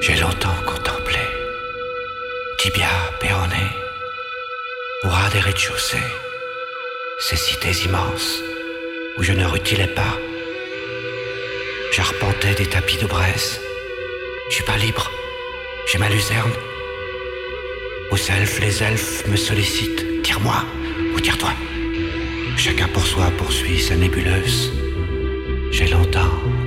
J'ai longtemps contemplé, tibia péroné, bras des rez-de-chaussée, ces cités immenses où je ne rutilais pas. J'arpentais des tapis de braise. Je suis pas libre, j'ai ma luzerne. Aux elfes, les elfes me sollicitent. Tire-moi ou tire-toi. Chacun pour soi poursuit sa nébuleuse. J'ai longtemps